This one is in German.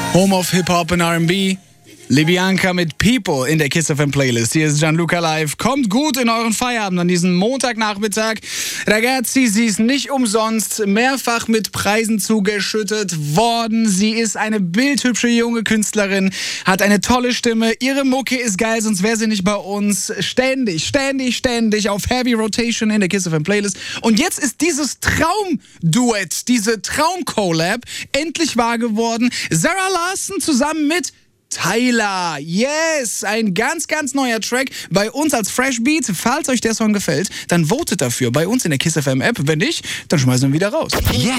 Home of Hip-Hop und R&B. Libianca mit People in der Kiss FM Playlist. Hier ist Gianluca Live. Kommt gut in euren Feierabend an diesem Montagnachmittag. Ragazzi, sie ist nicht umsonst mehrfach mit Preisen zugeschüttet worden. Sie ist eine bildhübsche junge Künstlerin, hat eine tolle Stimme. Ihre Mucke ist geil, sonst wäre sie nicht bei uns. Ständig auf Heavy Rotation in der Kiss FM Playlist. Und jetzt ist dieses Traumduett, diese Traum-Collab endlich wahr geworden. Zara Larsson zusammen mit Tyler, yes, ein ganz neuer Track bei uns als Fresh Beat. Falls euch der Song gefällt, dann votet dafür bei uns in der Kiss FM App. Wenn nicht, dann schmeißen wir ihn wieder raus. Jetzt